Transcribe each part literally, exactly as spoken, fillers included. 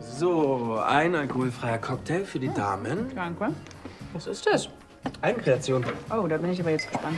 So, ein alkoholfreier Cocktail für die Damen. Danke. Was ist das? Eigenkreation. Oh, da bin ich aber jetzt gespannt.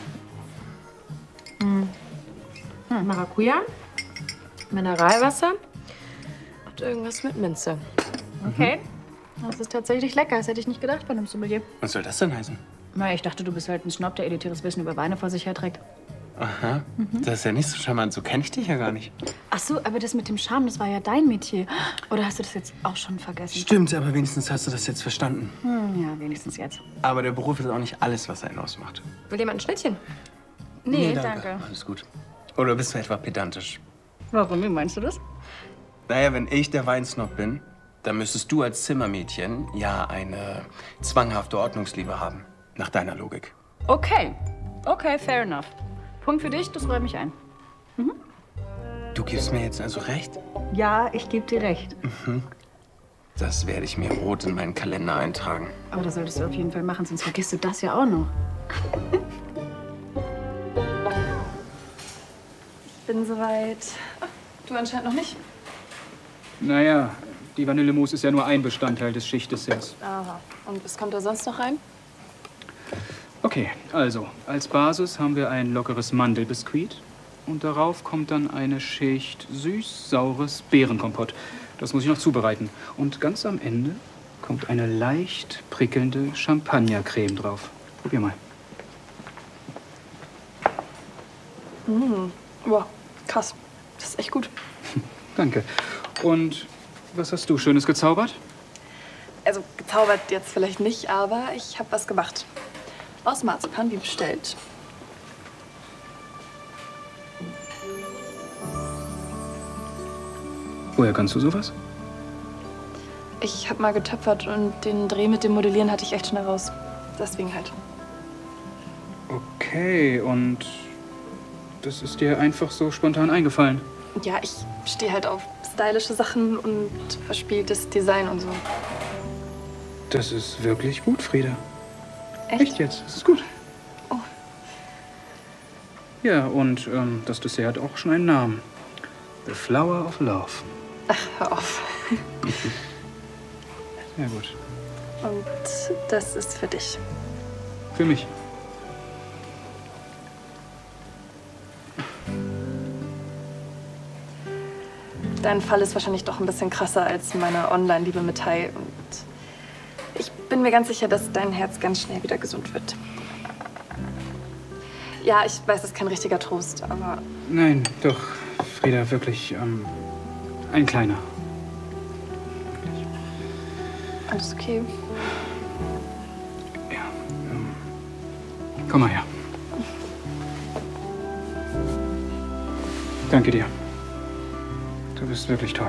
Hm. Hm, Maracuja, Mineralwasser und irgendwas mit Minze. Okay. Das ist tatsächlich lecker. Das hätte ich nicht gedacht bei einem Sommelier. Was soll das denn heißen? Na, ich dachte, du bist halt ein Schnob, der elitäres Wissen über Weine vor sich herträgt. Aha. Mhm. Das ist ja nicht so charmant. So kenne ich dich ja gar nicht. Ach so, aber das mit dem Charme, das war ja dein Metier. Oder hast du das jetzt auch schon vergessen? Stimmt, aber wenigstens hast du das jetzt verstanden. Hm, ja, wenigstens jetzt. Aber der Beruf ist auch nicht alles, was einen ausmacht. Will jemand ein Schnittchen? Nee, Nee, danke. danke. Alles gut. Oder bist du etwa pedantisch? Warum? Wie meinst du das? Naja, wenn ich der Weinsnob bin, dann müsstest du als Zimmermädchen ja eine zwanghafte Ordnungsliebe haben. Nach deiner Logik. Okay. Okay, fair enough. Punkt für dich, das räume ich ein. Mhm. Du gibst mir jetzt also recht? Ja, ich gebe dir recht. Mhm. Das werde ich mir rot in meinen Kalender eintragen. Aber das solltest du auf jeden Fall machen, sonst vergisst du das ja auch noch. Ich bin soweit. Du anscheinend noch nicht. Naja, die Vanillemousse ist ja nur ein Bestandteil des Schichtdesserts. Aha. Und was kommt da sonst noch rein? Okay, also, als Basis haben wir ein lockeres Mandelbiskuit. Und darauf kommt dann eine Schicht süß-saures Beerenkompott. Das muss ich noch zubereiten. Und ganz am Ende kommt eine leicht prickelnde Champagnercreme drauf. Probier mal. Mmh. Wow, krass. Das ist echt gut. Danke. Und was hast du Schönes gezaubert? Also gezaubert jetzt vielleicht nicht, aber ich habe was gemacht. Aus Marzipan, wie bestellt. Woher kannst du sowas? Ich habe mal getöpfert und den Dreh mit dem Modellieren hatte ich echt schnell raus. Deswegen halt. Okay, und das ist dir einfach so spontan eingefallen? Ja, ich stehe halt auf stylische Sachen und verspieltes Design und so. Das ist wirklich gut, Frieda. Echt? Echt jetzt? Das ist gut. Oh. Ja, und ähm, das Dessert hat auch schon einen Namen. The Flower of Love. Ach, hör auf. Sehr gut. Und das ist für dich. Für mich. Dein Fall ist wahrscheinlich doch ein bisschen krasser als meine Online-Liebe mit Tai. Und ich bin mir ganz sicher, dass dein Herz ganz schnell wieder gesund wird. Ja, ich weiß, das ist kein richtiger Trost, aber... Nein, doch, Frieda, wirklich ähm, ein kleiner. Alles okay? Ja. Ähm, komm mal her. Danke dir. Du bist wirklich toll.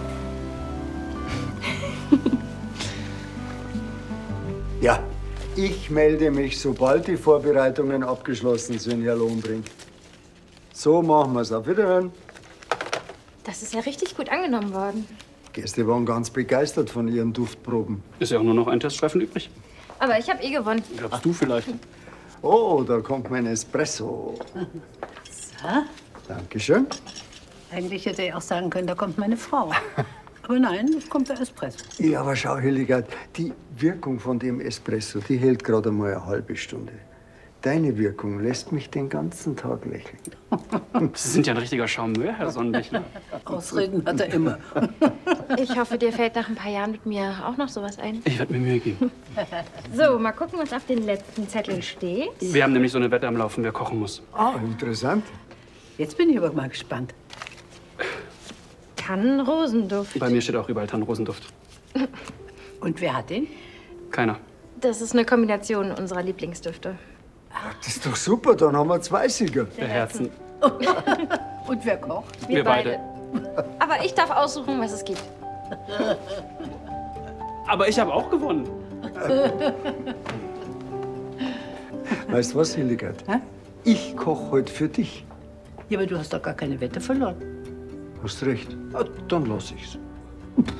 Ja, ich melde mich, sobald die Vorbereitungen abgeschlossen sind, Herr Lohnbrink. So machen wir's. Auf Wiederhören. Das ist ja richtig gut angenommen worden. Gäste waren ganz begeistert von Ihren Duftproben. Ist ja auch nur noch ein Teststreifen übrig. Aber ich habe eh gewonnen. Glaubst du vielleicht? Oh, da kommt mein Espresso. So. Dankeschön. Eigentlich hätte ich auch sagen können, da kommt meine Frau. Aber nein, es kommt der Espresso. Ja, aber schau, Hildegard, die Wirkung von dem Espresso, die hält gerade mal eine halbe Stunde. Deine Wirkung lässt mich den ganzen Tag lächeln. Sie sind ja ein richtiger Charmeur, Herr Sonnenbichler. Ausreden hat er immer. Ich hoffe, dir fällt nach ein paar Jahren mit mir auch noch sowas ein. Ich werde mir Mühe geben. So, mal gucken, was auf den letzten Zettel steht. Wir haben nämlich so eine Wette am Laufen, wer kochen muss. Ah, interessant. Jetzt bin ich aber mal gespannt. Tannenrosenduft. Bei mir steht auch überall Tannenrosenduft. Und wer hat den? Keiner. Das ist eine Kombination unserer Lieblingsdüfte. Das ist doch super, dann haben wir zwei Sieger. Der Herzen. Und wer kocht? Wir beide. Aber ich darf aussuchen, was es gibt. Aber ich habe auch gewonnen. Weißt du was, Hildegard? Hä? Ich koche heute für dich. Ja, aber du hast doch gar keine Wette verloren. Hast recht. Ah, dann lass ich's.